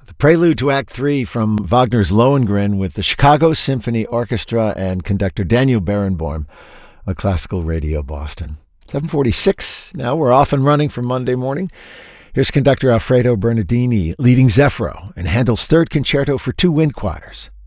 The prelude to Act 3 from Wagner's Lohengrin with the Chicago Symphony Orchestra and conductor Daniel Barenboim of Classical Radio Boston. 7:46. Now we're off and running for Monday morning. Here's conductor Alfredo Bernardini leading Zeffiro in Handel's Third Concerto for Two Wind Choirs.